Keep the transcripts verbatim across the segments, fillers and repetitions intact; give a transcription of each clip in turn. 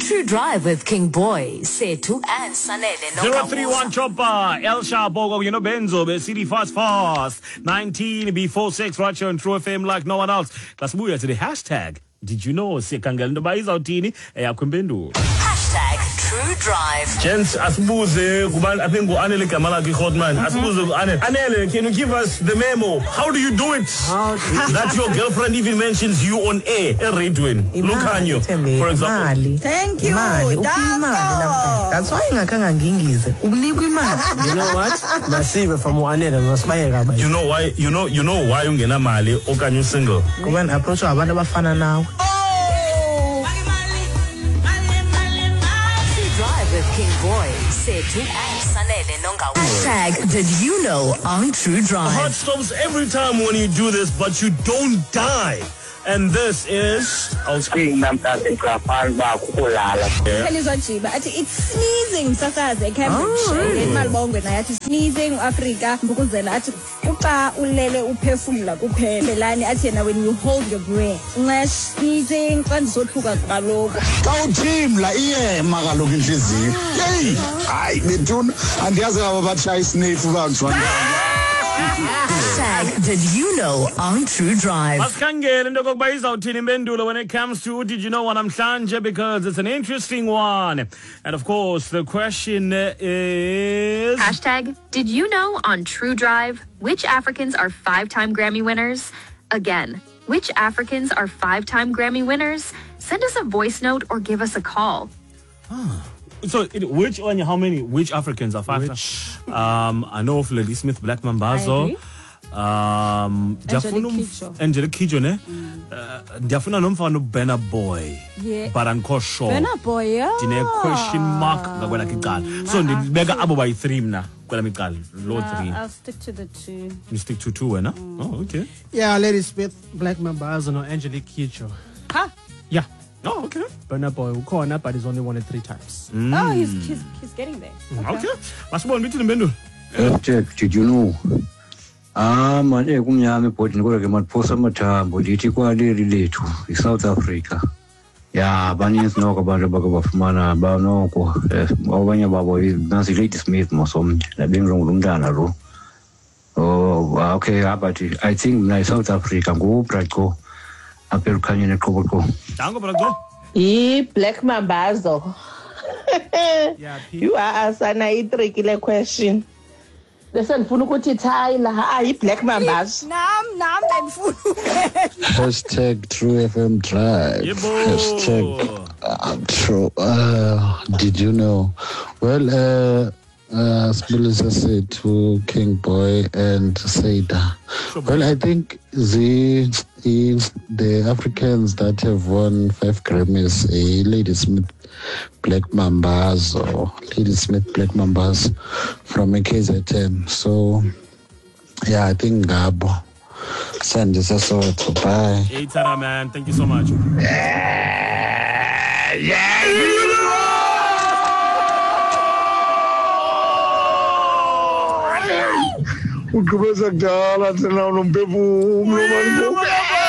True Drive with King Boy, Setu and Sanele. zero three one Chopper, El Shabogo, you know, Benzo, the city fast fast. nineteen before six, right here on True F M like no one else. Let's move to the hashtag. Did you know? Sekangel ndobayiza utini eyakwempendulo. Hashtag True Drive. Gents, asibuze kubantu I think uAnele igama lakhe Hotman. Asibuze uAnele. Anele, can you give us the memo? How do you do it? That your girlfriend even mentions you on air, eRadioweni. Lukhanyo, for example. Thank you. Imali. That's why ngakanga ngingize. Ukunikwa imali. You know what? Masive from uAnele ngosibayeka ba. You know why? You know you know why ungena mali okanye single? Kuba approach abantu abafana nawe. King Boy, Setu and Sanele Nonga. Hashtag Did You Know on True Drive. The heart stops every time when you do this, but you don't die. And this is I'll speak Namta Krafalba Kulala. It's sneezing, Sasaze, Cambridge, Malbonga, it's sneezing, Africa, Bukuzela, Upa Ulele, Upefula, Upe, Melani, Atina, when you hold your breath. Unless sneezing, Kanzotuka, Balo. Our team, La Ie, Magalogin Jizzy. Yay! I, the tune, and the other about Chai Sniff Bugs one. Hashtag Did You Know on True Drive. When it comes to Did You Know what I'm Shanja, because it's an interesting one. And of course, the question is... Hashtag Did You Know on True Drive, which Africans are five-time Grammy winners? Again, which Africans are five-time Grammy winners? Send us a voice note or give us a call. Ah. So, it, which one, how many, which Africans are five? Which? Um, I know of Ladysmith Black Mambazo. Um, Angelique Kidjo. Angelique Kidjo, ne? Diafuna nomfano Burna Boy. Yeah. But I'm quite sure. Burna Boy, yeah. Dine question mark ngakwenza kicala. So ndi bega abo bayi three mna kwela micala. Low three. I'll stick to the two. You stick to two, wena? Mm. Oh, okay. Yeah, Ladysmith Black Mambazo no Angelique Kidjo. Huh? Yeah. Oh, okay. Burna Boy ukhona, but he's only won it three times. Mm. Oh, he's, he's he's getting there. Okay. Masibona bithi Mbendo. Hashtag Did You Know? Ah, manje kumnyama ebhodini kodwa ke matiphosa amathambo lithi kwaleli lethu iSouth Africa. Ya baninzi noko abantu abake bafumana banoko abanye babo nasi Ladysmith mosomnye nabengizongo lomntana lo. Oh, okay, but I think na South Africa nguBraco apel khanyene qhuboko. Dango Braco. I Black Mambazo. Yeah, you are asana itrikile question. Listen, ngifuna ukuthi Tyler hayi Black Mambazo. Nam nam ngifuna. Hashtag True F M Drive. Hashtag uh, True. Uh, did you know? Well, uh, uh, Spilisa said to King Boy and Seda. Well, I think the, the the Africans that have won five Grammys, a Ladysmith Black Mambazo, Ladysmith Black Mambazo from a K Z M. So, yeah, I think Gabo. Send this also. Bye. Hey, Tara, man. Thank you so much. Yeah, yeah. Ukubeza kudala thina unompepu umlomani.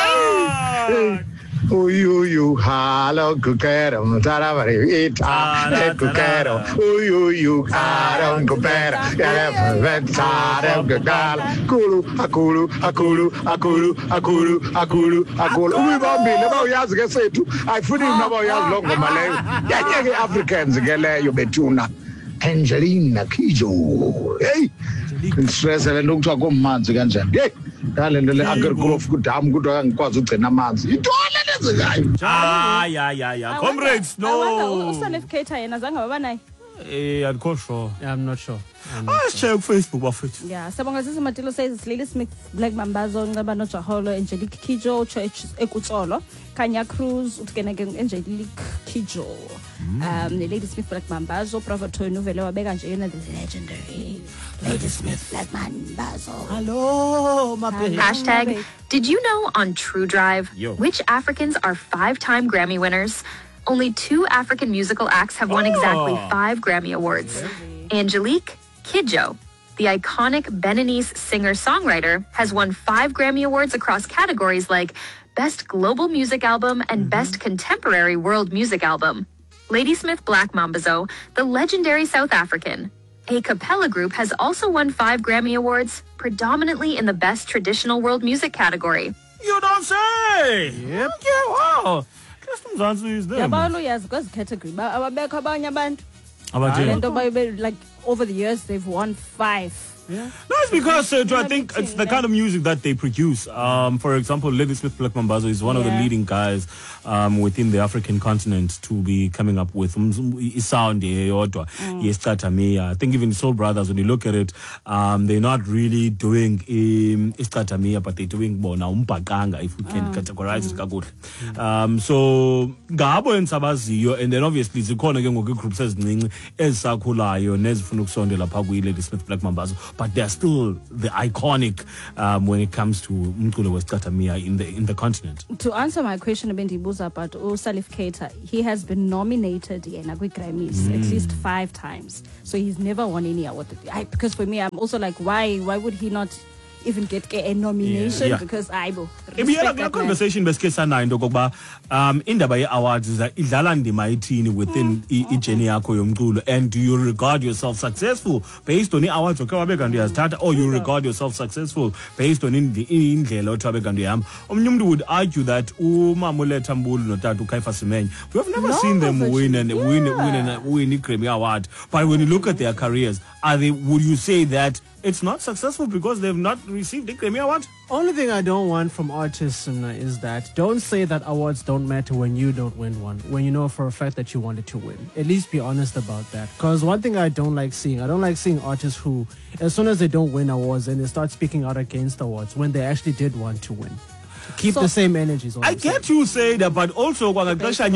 Uyu yu halo kukero mtara bari ita kukero uyu yu halo kukero ya ventara kukala kulu akulu akulu akulu akulu akulu akulu ubibambile bawuyazi ke sethu ayifuni nabawuyazi longo maleyo yake Africans ke leyo bethuna Angelina Kidjo hey stress le nto kuthiwa komanzi kanjani hey ngale nto le agrigrowth kudam kudwa ngikwazi ugcina amanzi intole lenzekayo ah ya ya ya comrades no Usan F-Cater yena zanga baba naye eh I'm sure yeah, I'm not sure. Ah, check Facebook bafethu. Yeah, sabonga sisi Matilo says Ladysmith Black Mambazo ngaba no Jaholo Angelique Kidjo Church ekutsolo Kanya Cruz utkena ke Angelique Kidjo um the Ladysmith Black Mambazo Provoto novela wabeka nje yena the legendary Ladysmith Black Mambazo. Hello, my baby. Hashtag Did You Know on True Drive, Yo. which Africans are five-time Grammy winners? Only two African musical acts have won exactly five Grammy Awards. Angelique Kidjo, the iconic Beninese singer-songwriter, has won five Grammy Awards across categories like Best Global Music Album and Best Contemporary World Music Album. Ladysmith Black Mambazo, the legendary South African, a cappella group, has also won five Grammy Awards, predominantly in the Best Traditional World Music category. You don't say! Yep. Yeah, wow. Mzansi is there. Yabalo yazi kwezi category. Ba ababekho abanye abantu. Abathini? Lento bayibe like over the years they've won five. Yeah. No, it's because uh, I think it's the kind of music that they produce. Um, for example, Ladysmith Black Mambazo is one yeah. of the leading guys um, within the African continent to be coming up with sound. Mm. I think even Soul Brothers, when you look at it, um, they're not really doing Iskatamia, but they're doing bona umpakanga, if we can mm. categorize mm. it. Um, so Gabo and Sabaziyo, and then obviously zikhona ke ngoku groups ezincinci ezisakhulayo nezifuna ukusondela pha kuyi Ladysmith Black Mambazo. But they're still the iconic um, when it comes to Mculo Wesikatamia in the in the continent. To answer my question about Ndibuza about Salif Keita, he has been nominated yena kwi Grammys mm. at least five times. So he's never won any award. I, because for me, I'm also like, why why would he not even get a nomination? Yeah. Yeah. Because I will respect that conversation beske sana into kokuba um indaba ye awards is idlala ndima ithini within ijeni yakho yomculo, and do you regard yourself successful based on the awards okay wabe kanti uyazithatha, or you regard yourself successful based on indlela othi wabe kanti uyahamba? Omunye umuntu would argue that uMamuletha Mbulu noTata uKaifa Semenya, we have never no, seen them win and yeah. win win and win a Grammy award, but when you look at their careers, are they, would you say that it's not successful because they've not received a Grammy Award? Only thing I don't want from artists uh, is that don't say that awards don't matter when you don't win one, when you know for a fact that you wanted to win. At least be honest about that. Because one thing I don't like seeing, I don't like seeing artists who, as soon as they don't win awards, and they start speaking out against awards when they actually did want to win. Keep so, the same energies. I get saying. You say that, but also when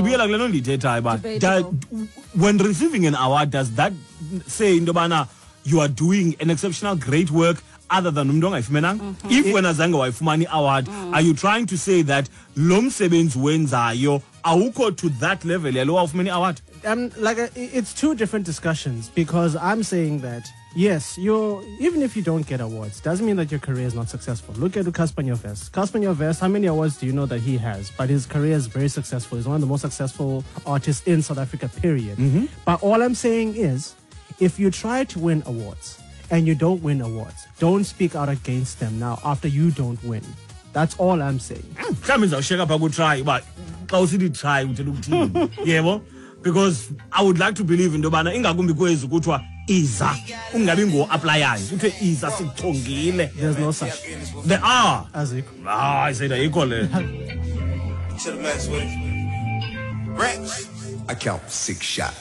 receiving an award, does that say in the you are doing an exceptional great work other than Umdonga Ifmenang? Mm-hmm. If when Azanga Waifumani award, mm. are you trying to say that Lom Sebens Wenzayo auko to that level yalo of many award? Um, like uh, it's two different discussions, because I'm saying that yes, you're even if you don't get awards, doesn't mean that your career is not successful. Look at Casper Nyovest. Casper Nyovest, how many awards do you know that he has? But his career is very successful. He's one of the most successful artists in South Africa, period. Mm-hmm. But all I'm saying is, if you try to win awards and you don't win awards, don't speak out against them now after you don't win. That's all I'm saying. That means I'll shake up a good try, but I'll see the try with the team. Yeah, well, because I would like to believe in the banner. Inga gumbi kwezi kutwa iza. Ungabi ngo applyayo. Kutwe iza sitongile. There's no such. There are. As it. Ah, I said that equal. Should have messed with it. Rex. I count six shots.